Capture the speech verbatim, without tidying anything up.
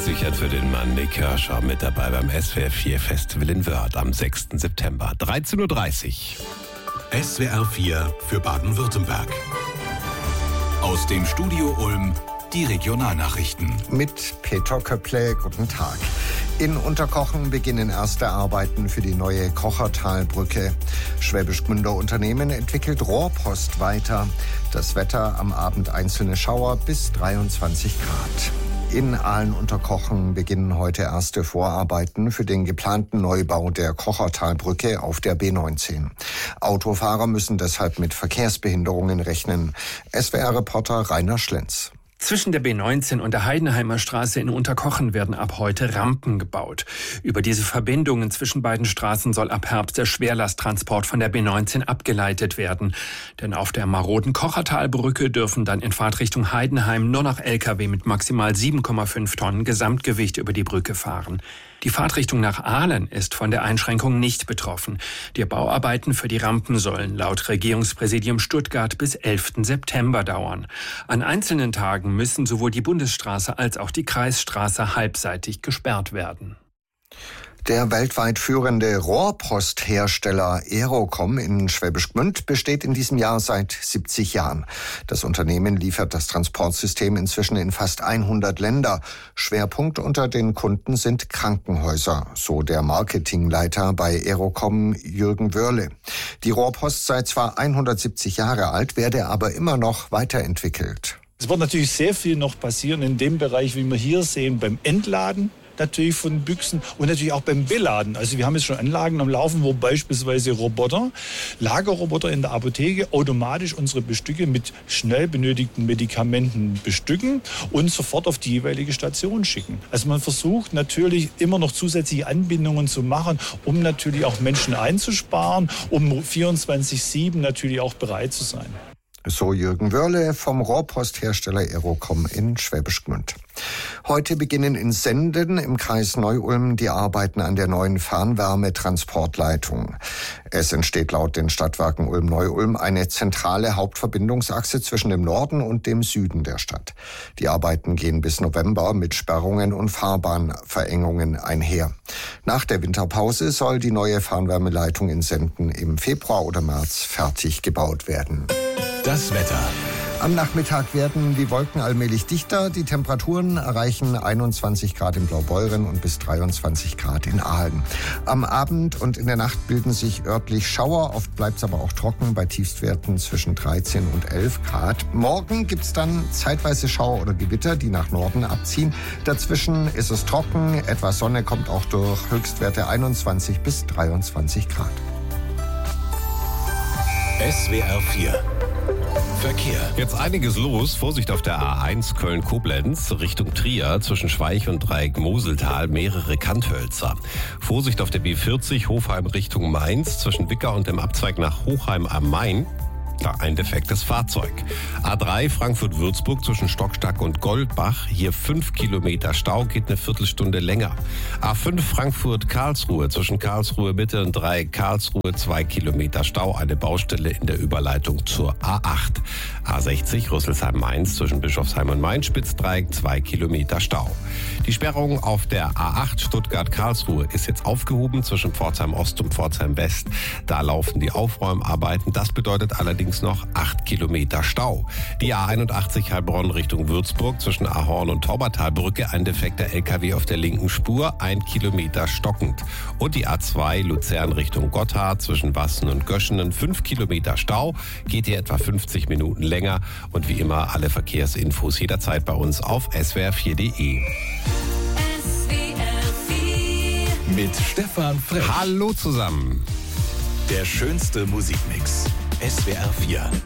sichert für den Mann Nick Kershaw mit dabei beim S W R vier Festival in Wörth am sechsten September. dreizehn Uhr dreißig. S W R vier für Baden-Württemberg. Aus dem Studio Ulm die Regionalnachrichten. Mit Peter Köpple, guten Tag. In Unterkochen beginnen erste Arbeiten für die neue Kochertalbrücke. Schwäbisch Gmünder Unternehmen entwickelt Rohrpost weiter. Das Wetter am Abend einzelne Schauer bis dreiundzwanzig Grad. In Ahlen-Unterkochen beginnen heute erste Vorarbeiten für den geplanten Neubau der Kochertalbrücke auf der B neunzehn. Autofahrer müssen deshalb mit Verkehrsbehinderungen rechnen. S W R-Reporter Rainer Schlenz. Zwischen der B neunzehn und der Heidenheimer Straße in Unterkochen werden ab heute Rampen gebaut. Über diese Verbindungen zwischen beiden Straßen soll ab Herbst der Schwerlasttransport von der B neunzehn abgeleitet werden. Denn auf der maroden Kochertalbrücke dürfen dann in Fahrtrichtung Heidenheim nur noch L K W mit maximal sieben Komma fünf Tonnen Gesamtgewicht über die Brücke fahren. Die Fahrtrichtung nach Ahlen ist von der Einschränkung nicht betroffen. Die Bauarbeiten für die Rampen sollen laut Regierungspräsidium Stuttgart bis elften September dauern. An einzelnen Tagen müssen sowohl die Bundesstraße als auch die Kreisstraße halbseitig gesperrt werden. Der weltweit führende Rohrposthersteller Aerocom in Schwäbisch Gmünd besteht in diesem Jahr seit siebzig Jahren. Das Unternehmen liefert das Transportsystem inzwischen in fast hundert Länder. Schwerpunkt unter den Kunden sind Krankenhäuser, so der Marketingleiter bei Aerocom Jürgen Wörle. Die Rohrpost sei zwar hundertsiebzig Jahre alt, werde aber immer noch weiterentwickelt. Es wird natürlich sehr viel noch passieren in dem Bereich, wie wir hier sehen, beim Entladen natürlich von Büchsen und natürlich auch beim Beladen. Also wir haben jetzt schon Anlagen am Laufen, wo beispielsweise Roboter, Lagerroboter in der Apotheke automatisch unsere Bestücke mit schnell benötigten Medikamenten bestücken und sofort auf die jeweilige Station schicken. Also man versucht natürlich immer noch zusätzliche Anbindungen zu machen, um natürlich auch Menschen einzusparen, um vierundzwanzig sieben natürlich auch bereit zu sein. So Jürgen Wörle vom Rohrposthersteller Aerocom in Schwäbisch Gmünd. Heute beginnen in Senden im Kreis Neu-Ulm die Arbeiten an der neuen Fernwärmetransportleitung. Es entsteht laut den Stadtwerken Ulm-Neu-Ulm eine zentrale Hauptverbindungsachse zwischen dem Norden und dem Süden der Stadt. Die Arbeiten gehen bis November mit Sperrungen und Fahrbahnverengungen einher. Nach der Winterpause soll die neue Fernwärmeleitung in Senden im Februar oder März fertig gebaut werden. Das Wetter. Am Nachmittag werden die Wolken allmählich dichter. Die Temperaturen erreichen einundzwanzig Grad in Blaubeuren und bis dreiundzwanzig Grad in Ahlen. Am Abend und in der Nacht bilden sich örtlich Schauer. Oft bleibt es aber auch trocken bei Tiefstwerten zwischen dreizehn und elf Grad. Morgen gibt es dann zeitweise Schauer oder Gewitter, die nach Norden abziehen. Dazwischen ist es trocken. Etwas Sonne kommt auch durch. Höchstwerte einundzwanzig bis dreiundzwanzig Grad. S W R vier Verkehr. Jetzt einiges los. Vorsicht auf der A eins Köln-Koblenz Richtung Trier zwischen Schweich und Dreieck Moseltal mehrere Kanthölzer. Vorsicht auf der B vierzig Hofheim Richtung Mainz zwischen Wicker und dem Abzweig nach Hochheim am Main. Da ein defektes Fahrzeug. A drei Frankfurt-Würzburg zwischen Stockstack und Goldbach. Hier fünf Kilometer Stau, geht eine Viertelstunde länger. A fünf Frankfurt-Karlsruhe zwischen Karlsruhe Mitte und Dreieck Karlsruhe zwei Kilometer Stau. Eine Baustelle in der Überleitung zur A acht. A sechzig Rüsselsheim-Mainz zwischen Bischofsheim und Mainz-Spitzdreieck zwei Kilometer Stau. Die Sperrung auf der A acht Stuttgart-Karlsruhe ist jetzt aufgehoben zwischen Pforzheim Ost und Pforzheim West. Da laufen die Aufräumarbeiten. Das bedeutet allerdings noch acht Kilometer Stau. Die A einundachtzig Heilbronn Richtung Würzburg zwischen Ahorn und Taubertalbrücke ein defekter L K W auf der linken Spur, ein Kilometer stockend. Und die A zwei Luzern Richtung Gotthard zwischen Wassen und Göschenen fünf Kilometer Stau, geht hier etwa fünfzig Minuten länger. Und wie immer alle Verkehrsinfos jederzeit bei uns auf S W R vier Punkt de. S W R vier Mit Stefan Frech. Hallo zusammen. Der schönste Musikmix. S W R vier.